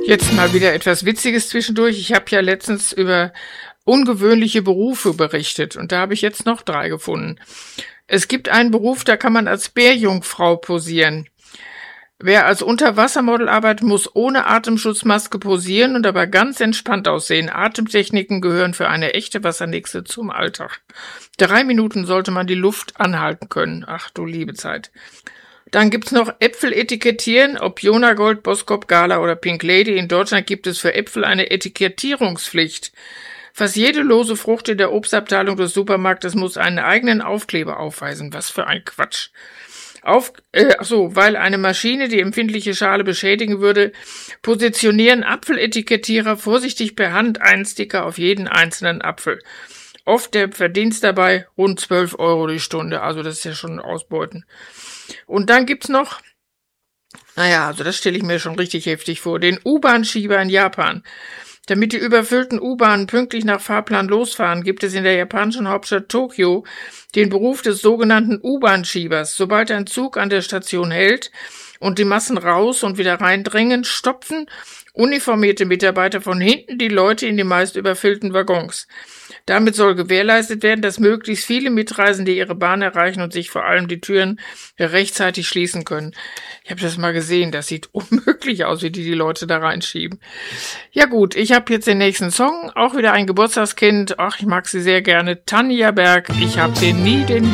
Jetzt mal wieder etwas Witziges zwischendurch. Ich habe ja letztens über ungewöhnliche Berufe berichtet und da habe ich jetzt noch 3 gefunden. Es gibt einen Beruf, da kann man als Bärjungfrau posieren. Wer als Unterwassermodel arbeitet, muss ohne Atemschutzmaske posieren und dabei ganz entspannt aussehen. Atemtechniken gehören für eine echte Wassernixe zum Alltag. 3 Minuten sollte man die Luft anhalten können. Ach du liebe Zeit. Dann gibt's noch Äpfel etikettieren, ob Jonagold, Boskop, Gala oder Pink Lady. In Deutschland gibt es für Äpfel eine Etikettierungspflicht. Fast jede lose Frucht in der Obstabteilung des Supermarktes muss einen eigenen Aufkleber aufweisen. Was für ein Quatsch. Weil eine Maschine die empfindliche Schale beschädigen würde, positionieren Apfeletikettierer vorsichtig per Hand einen Sticker auf jeden einzelnen Apfel. Oft der Verdienst dabei rund 12 € die Stunde, also das ist ja schon ein Ausbeuten. Und dann gibt's noch, das stelle ich mir schon richtig heftig vor, den U-Bahn-Schieber in Japan. Damit die überfüllten U-Bahnen pünktlich nach Fahrplan losfahren, gibt es in der japanischen Hauptstadt Tokio den Beruf des sogenannten U-Bahn-Schiebers. Sobald ein Zug an der Station hält und die Massen raus und wieder reindrängen, stopfen uniformierte Mitarbeiter von hinten die Leute in die meist überfüllten Waggons. Damit soll gewährleistet werden, dass möglichst viele Mitreisende ihre Bahn erreichen und sich vor allem die Türen rechtzeitig schließen können. Ich habe das mal gesehen, das sieht unmöglich aus, wie die Leute da reinschieben. Ja gut, ich habe jetzt den nächsten Song, auch wieder ein Geburtstagskind. Ach, ich mag sie sehr gerne. Tanja Berg, ich hab den nie, den